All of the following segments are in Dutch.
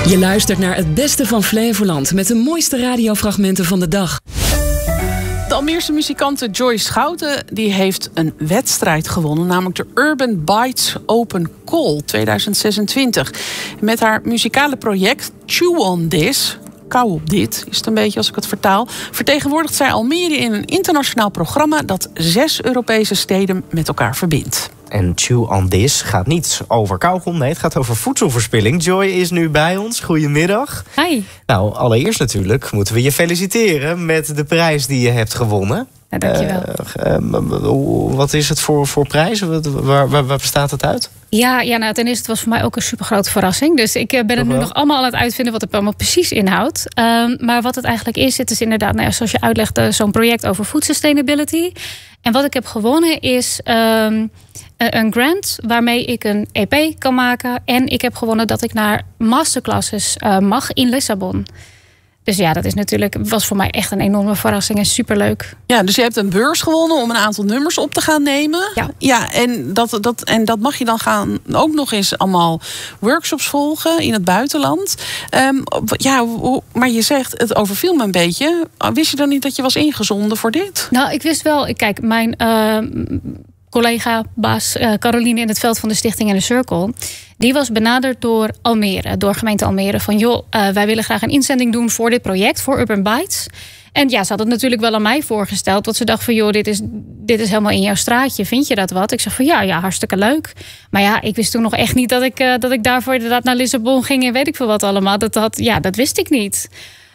Je luistert naar het beste van Flevoland met de mooiste radiofragmenten van de dag. De Almeerse muzikante Joy Schouten die heeft een wedstrijd gewonnen, namelijk de Urban Bites Open Call 2026. Met haar muzikale project Chew on This, kou op dit is het een beetje als ik het vertaal, vertegenwoordigt zij Almere in een internationaal programma dat 6 Europese steden met elkaar verbindt. En Chew on This gaat niet over kauwgom, nee, het gaat over voedselverspilling. Joy is nu bij ons. Goedemiddag. Hi. Nou, allereerst natuurlijk moeten we je feliciteren met de prijs die je hebt gewonnen. Ja, dankjewel. Wat is het voor prijs? Waar bestaat het uit? Ja, nou, ten eerste het was voor mij ook een supergrote verrassing. Dus ik ben het nu nog allemaal aan het uitvinden wat het allemaal precies inhoudt. Maar wat het eigenlijk is, het is inderdaad, nou, zoals je uitlegde, zo'n project over food sustainability. En wat ik heb gewonnen is een grant waarmee ik een EP kan maken. En ik heb gewonnen dat ik naar masterclasses mag in Lissabon. Dus ja, dat is natuurlijk, was voor mij echt een enorme verrassing en superleuk. Ja, dus je hebt een beurs gewonnen om een aantal nummers op te gaan nemen. Ja, en dat mag je dan gaan ook nog eens allemaal workshops volgen in het buitenland. Maar je zegt, het overviel me een beetje. Wist je dan niet dat je was ingezonden voor dit? Nou, ik wist wel. Kijk, mijn collega, baas Caroline in het veld van de Stichting Inner Circle, die was benaderd door Almere, door gemeente Almere. Van joh, wij willen graag een inzending doen voor dit project, voor Urban Bites. En ja, ze had het natuurlijk wel aan mij voorgesteld. Want ze dacht van joh, dit is helemaal in jouw straatje. Vind je dat wat? Ik zeg van ja, hartstikke leuk. Maar ja, ik wist toen nog echt niet dat ik daarvoor inderdaad naar Lissabon ging en weet ik veel wat allemaal. Dat wist ik niet.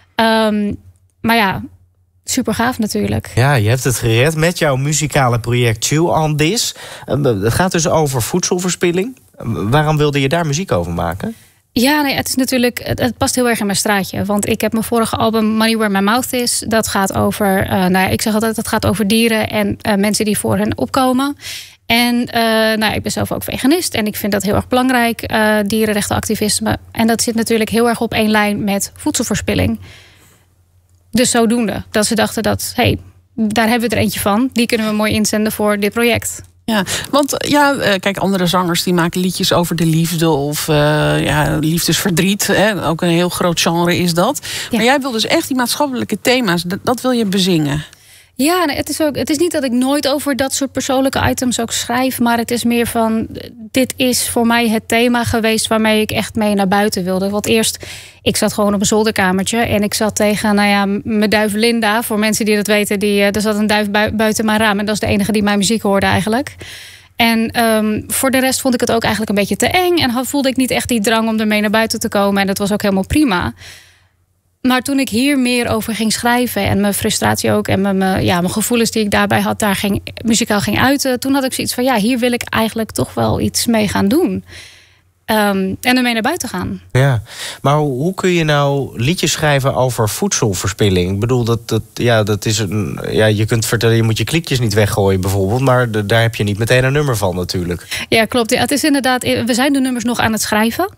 Maar ja, super gaaf natuurlijk. Ja, je hebt het gered met jouw muzikale project Chew on This. Het gaat dus over voedselverspilling. Waarom wilde je daar muziek over maken? Ja, nee, het is natuurlijk, het past heel erg in mijn straatje. Want ik heb mijn vorige album Money Where My Mouth Is. Dat gaat over, ik zeg altijd, dat gaat over dieren en mensen die voor hen opkomen. En ik ben zelf ook veganist en ik vind dat heel erg belangrijk, dierenrechtenactivisme. En dat zit natuurlijk heel erg op één lijn met voedselverspilling. Dus zodoende dat ze dachten dat, daar hebben we er eentje van. Die kunnen we mooi inzenden voor dit project. Ja, want kijk, andere zangers die maken liedjes over de liefde of liefdesverdriet. Hè? Ook een heel groot genre is dat. Ja. Maar jij wil dus echt die maatschappelijke thema's, dat wil je bezingen. Ja, nee, het is niet dat ik nooit over dat soort persoonlijke items ook schrijf. Maar het is meer van, dit is voor mij het thema geweest waarmee ik echt mee naar buiten wilde. Want eerst, ik zat gewoon op een zolderkamertje. En ik zat tegen, mijn duif Linda. Voor mensen die dat weten, er zat een duif buiten mijn raam. En dat is de enige die mijn muziek hoorde eigenlijk. En voor de rest vond ik het ook eigenlijk een beetje te eng. En voelde ik niet echt die drang om ermee naar buiten te komen. En dat was ook helemaal prima. Maar toen ik hier meer over ging schrijven en mijn frustratie ook en mijn gevoelens die ik daarbij had, muzikaal ging uiten, toen had ik zoiets van hier wil ik eigenlijk toch wel iets mee gaan doen. En ermee naar buiten gaan. Ja, maar hoe kun je nou liedjes schrijven over voedselverspilling? Ik bedoel, dat is je kunt vertellen, je moet je kliekjes niet weggooien bijvoorbeeld, maar daar heb je niet meteen een nummer van natuurlijk. Ja, klopt. Ja, het is inderdaad, we zijn de nummers nog aan het schrijven.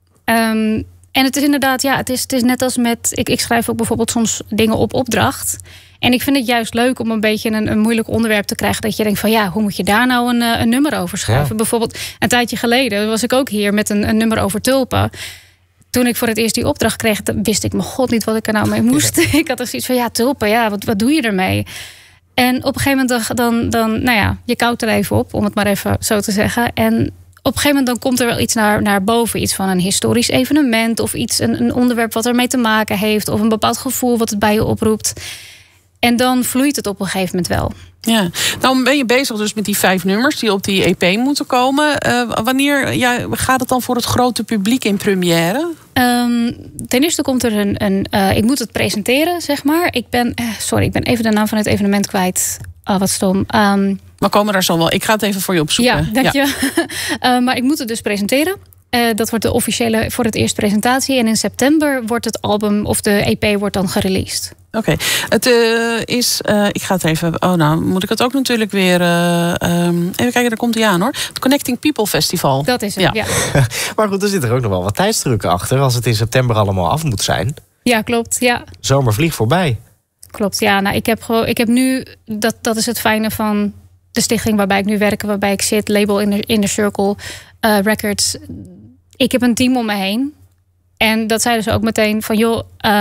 En het is inderdaad, het is net als met, ik schrijf ook bijvoorbeeld soms dingen op opdracht. En ik vind het juist leuk om een beetje een moeilijk onderwerp te krijgen. Dat je denkt van hoe moet je daar nou een nummer over schrijven? Ja. Bijvoorbeeld een tijdje geleden was ik ook hier met een nummer over tulpen. Toen ik voor het eerst die opdracht kreeg, wist ik mijn god niet wat ik er nou mee moest. Ja. Ik had er zoiets van tulpen, wat doe je ermee? En op een gegeven moment dan je koudt er even op, om het maar even zo te zeggen. En op een gegeven moment dan komt er wel iets naar boven. Iets van een historisch evenement of iets, een onderwerp wat ermee te maken heeft. Of een bepaald gevoel wat het bij je oproept. En dan vloeit het op een gegeven moment wel. Ja, nou ben je bezig dus met die 5 nummers die op die EP moeten komen. Wanneer gaat het dan voor het grote publiek in première? Ten eerste komt er ik moet het presenteren, zeg maar. Ik ben even de naam van het evenement kwijt. Oh, wat stom. We komen daar zo wel. Ik ga het even voor je opzoeken. Ja, dank je. Maar ik moet het dus presenteren. Dat wordt de officiële voor het eerst presentatie. En in september wordt het album of de EP wordt dan gereleased. Oké. Het is... ik ga het even... Oh, nou moet ik het ook natuurlijk weer... even kijken, daar komt hij aan hoor. Het Connecting People Festival. Dat is het, ja. Maar goed, er zit er ook nog wel wat tijdsdruk achter. Als het in september allemaal af moet zijn. Ja, klopt. Ja. Zomer vliegt voorbij. Klopt, ja. Nou, ik heb nu... Dat is het fijne van de stichting waarbij ik nu werk, waarbij ik zit. Label Inner Circle Records. Ik heb een team om me heen. En dat zeiden ze ook meteen van, joh,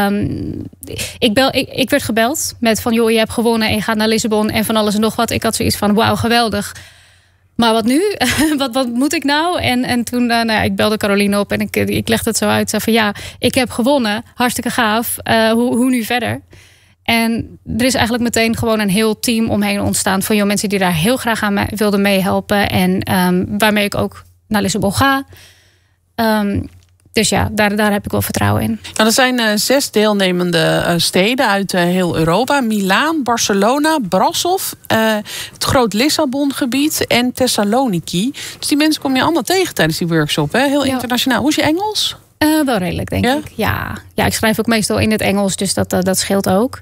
ik werd gebeld met van, joh, je hebt gewonnen en je gaat naar Lissabon en van alles en nog wat. Ik had zoiets van, wauw, geweldig. Maar wat nu? wat moet ik nou? En toen, ik belde Caroline op en ik legde het zo uit. Zei van, ja, ik heb gewonnen, hartstikke gaaf. Hoe nu verder? En er is eigenlijk meteen gewoon een heel team omheen ontstaan van, joh, mensen die daar heel graag aan wilden meehelpen. En waarmee ik ook naar Lissabon ga. Dus ja, daar heb ik wel vertrouwen in. Nou, er zijn 6 deelnemende steden uit heel Europa. Milaan, Barcelona, Brasov, het Groot Lissabongebied en Thessaloniki. Dus die mensen kom je allemaal tegen tijdens die workshop. Hè? Heel internationaal. Hoe is je Engels? Wel redelijk, denk ik. Ja, ik schrijf ook meestal in het Engels, dus dat scheelt ook.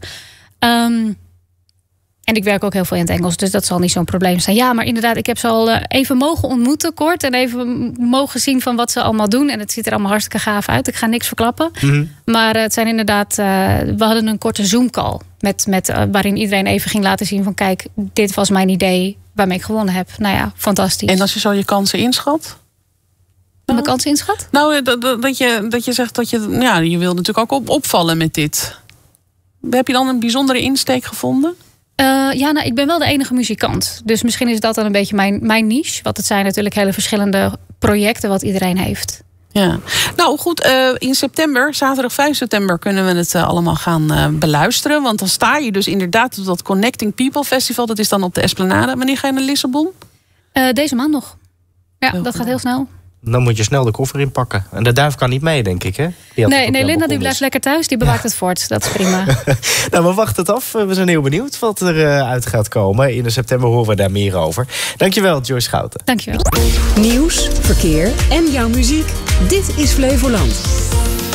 En ik werk ook heel veel in het Engels, dus dat zal niet zo'n probleem zijn. Ja, maar inderdaad, ik heb ze al even mogen ontmoeten kort. En even mogen zien van wat ze allemaal doen. En het ziet er allemaal hartstikke gaaf uit. Ik ga niks verklappen. Mm-hmm. Maar het zijn inderdaad, we hadden een korte Zoom-call. Waarin iedereen even ging laten zien van, kijk, dit was mijn idee waarmee ik gewonnen heb. Nou ja, fantastisch. En als je zo je kansen inschat? Mijn kansen inschat? Nou, dat je zegt dat je wil natuurlijk ook opvallen met dit. Heb je dan een bijzondere insteek gevonden? Ik ben wel de enige muzikant. Dus misschien is dat dan een beetje mijn niche. Want het zijn natuurlijk hele verschillende projecten wat iedereen heeft. Ja, nou goed, in september, zaterdag 5 september... kunnen we het allemaal gaan beluisteren. Want dan sta je dus inderdaad op dat Connecting People Festival. Dat is dan op de Esplanade. Wanneer ga je naar Lissabon? Deze maand nog. Ja, dat gaat heel snel. Dan moet je snel de koffer inpakken. En de duif kan niet mee, denk ik, hè? Nee, Linda die blijft lekker thuis. Die bewaakt het fort. Dat is prima. Nou, we wachten het af. We zijn heel benieuwd wat er uit gaat komen. In september horen we daar meer over. Dankjewel, Joyce Schouten. Dankjewel. Nieuws, verkeer en jouw muziek. Dit is Flevoland.